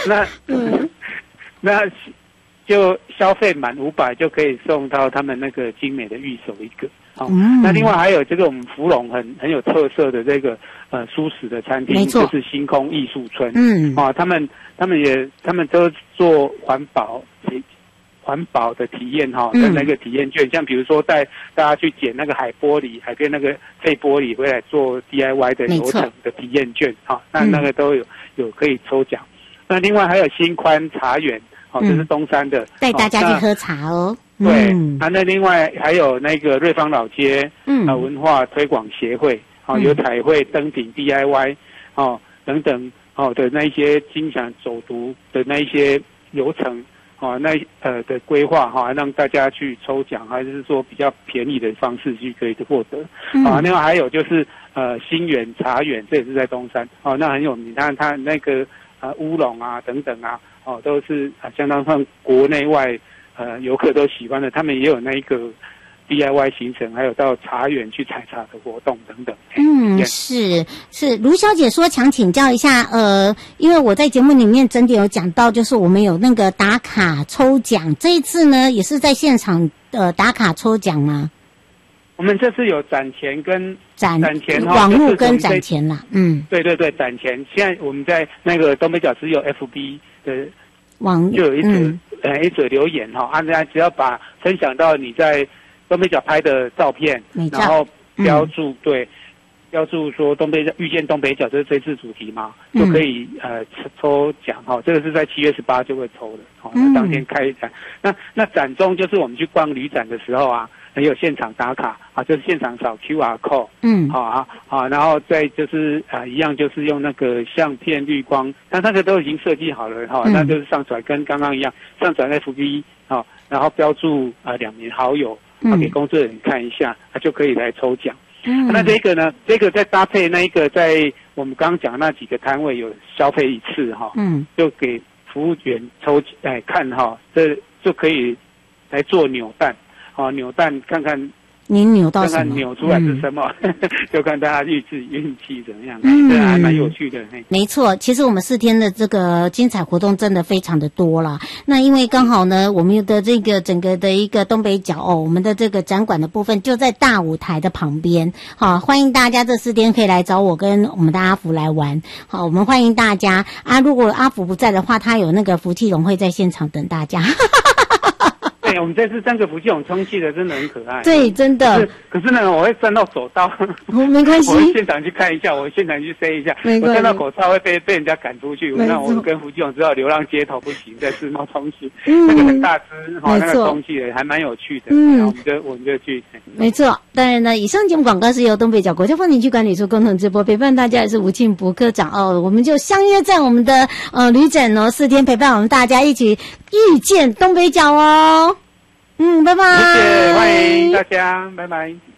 那就消费满500就可以送到他们那个精美的御守一个。那另外还有这个我们福隆很有特色的这个蔬食的餐厅，就是星空艺术村。他们都做环保的体验的那个体验券，像比如说带大家去捡那个海边那个废玻璃回来做 DIY 的流程的体验券那个都有可以抽奖。那另外还有新宽茶园这是东山的， 带大家去喝茶哦。 对，那另外还有那个瑞芳老街文化推广协会有彩绘、登顶 DIY 等等的那一些精想走读的那一些流程的规划让大家去抽奖，还是说比较便宜的方式去可以获得另外还有就是新园茶园，这也是在东山那很有名，它那个乌龙等等都是相当上国内外游客都喜欢的，他们也有那一个 DIY 行程，还有到茶园去采茶的活动等等。 是卢小姐说想请教一下，因为我在节目里面整体有讲到，就是我们有那个打卡抽奖，这一次呢也是在现场打卡抽奖吗？ 我们这次有展前跟展前网络跟展前啦， 对，展前现在我们在那个东北角只有 FB 的就有一则留言大家只要把分享到你在东北角拍的照片，然后标注标注说遇见东北角，这是这次主题嘛，就可以抽奖这个是在7月18就会抽的那当天开展。那展中就是我们去逛旅展的时候还有现场打卡就是现场扫 QR code，然后再就是一样就是用那个相片滤光，它那个都已经设计好了那就是上传跟刚刚一样，上传 FB 然后标注2名好友给工作人员看一下，就可以来抽奖。那这个呢，这个再搭配那一个在我们刚刚讲那几个摊位有消费一次就给服务员抽看这就可以来做扭蛋。扭蛋看看你扭到什么， 看看扭出来是什么就看大家运气怎么样这还蛮有趣的。 没错，其实我们4天的这个精彩活动真的非常的多啦。那因为刚好呢我们的这个整个的一个东北角我们的这个展馆的部分就在大舞台的旁边欢迎大家这4天可以来找我跟我们的阿福来玩我们欢迎大家如果阿福不在的话，他有那个福气龙会在现场等大家我们这次3个福气龙充气的真的很可爱。 对，真的。 可是呢，我会站到走道。 没关系。 我会现场去看一下，我现场去塞一下。我站到口罩会被人家赶出去。那我跟福气龙只好流浪街头，不行，在世贸充气。那个很大只，那个充气的还蛮有趣的。我们就去。 没错。当然呢，以上节目广告是由东北角国家风景区管理处共同直播，陪伴大家也是吴庆博科长我们就相约在我们的旅展4天，陪伴我们大家一起遇见东北角拜拜。 谢谢，欢迎大家，拜拜。